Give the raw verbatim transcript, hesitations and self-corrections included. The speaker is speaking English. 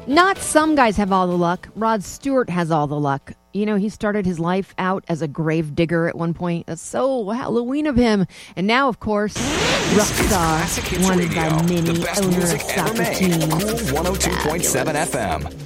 Not some guys have all the luck. Rod Stewart has all the luck. You know, he started his life out as a grave digger at one point. That's so Halloween of him. And now, of course, rock star, wanted by many, owner of soccer teams. Cool one oh two point seven F M.